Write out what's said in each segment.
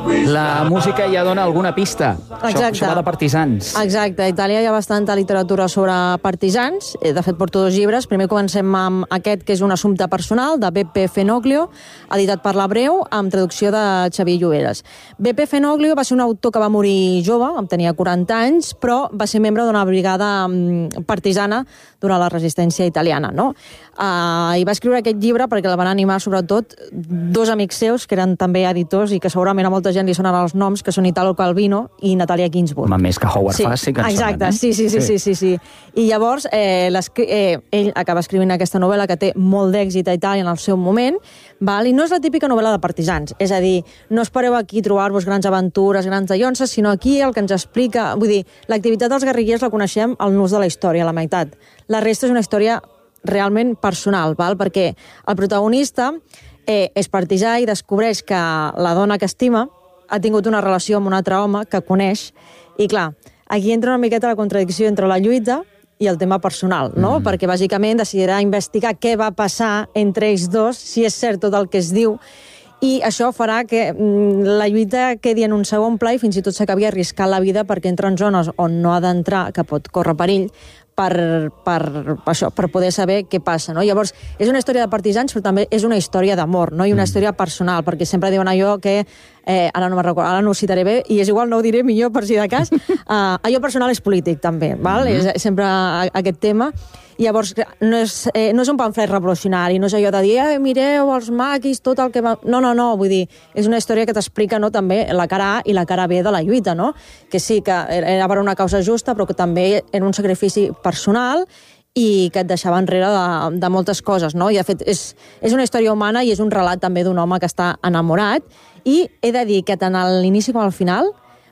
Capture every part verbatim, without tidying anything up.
La música ja dona alguna pista. Exacte. Això, això va de partisans. Exacte. A Itàlia hi ha bastanta literatura sobre partisans. De fet, porto dos llibres. Primer comencem amb aquest, que és un assumpte personal, de Beppe Fenoglio, editat per l'Abreu, amb traducció de Xavier Lloberes. Beppe Fenoglio va ser un autor que va morir jove, tenia quaranta anys, però va ser membre d'una brigada partisana durant la resistència italiana, no? Uh, I va escriure aquest llibre perquè el van animar, sobretot, dos amics seus, que eren també editors i que segurament a molta gent li sonen els noms, que són Italo Calvino i Natalia Ginzburg. Home, més que Howard sí, Fast sí que en exacte, sonen, eh? sí, sí, sí, sí, sí, sí. I llavors eh, eh, ell acaba escrivint aquesta novel·la que té molt d'èxit a Itàlia en el seu moment, val? I no és la típica novel·la de partisans, és a dir, no espereu aquí trobar-vos grans aventures, grans dallonses, sinó aquí el que ens explica, vull dir, l'activitat dels guerrillers la coneixem al nus de la història, a la meitat. La resta és una història realment personal, val? Perquè el protagonista eh, és partisà i descobreix que la dona que estima ha tingut una relació amb un altre home que coneix, i clar, aquí entra una miqueta la contradicció entre la lluita i el tema personal, no? Mm. Perquè bàsicament decidirà investigar què va passar entre ells dos, si és cert tot el que es diu, i això farà que mm, la lluita quedi en un segon pla i fins i tot s'acabi arriscant la vida perquè entra en zones on no ha d'entrar, que pot córrer perill, per, per, això, per poder saber què passa, no? Llavors, és una història de partisans, però també és una història d'amor, no? I una mm. història personal, perquè sempre diuen allò que, eh, ara no me'n recordo, ara no ho citaré bé, i és igual, no ho diré millor per si de cas, uh, allò personal és polític, també, val? Mm -hmm. És sempre aquest tema. Llavors, no és, eh, no és un pamflet revolucionari, no és allò de dir, eh, mireu els maquis, tot el que va... No, no, no, vull dir, és una història que t'explica, no, també la cara A i la cara B de la lluita, no? Que sí, que era per una causa justa, però que també era un sacrifici personal i que et deixava enrere de, de moltes coses, no? I, de fet, és, és una història humana i és un relat també d'un home que està enamorat, i he de dir que tant a l'inici com al final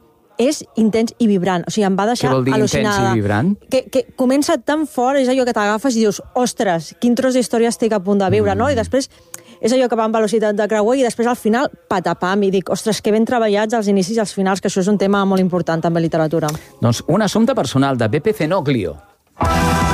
és intens i vibrant. O sigui, em va deixar al·lucinada. Què vol dir intens i vibrant? Que, que comença tan fort, és allò que t'agafes i dius, ostres, quin tros d'història estic a punt de viure, mm. no? I després és allò que va amb velocitat de creuer i després al final, patapam, i dic, ostres, que ben treballats els inicis i els finals, que això és un tema molt important també en literatura. Doncs un assumpte personal de Beppe Fenoglio.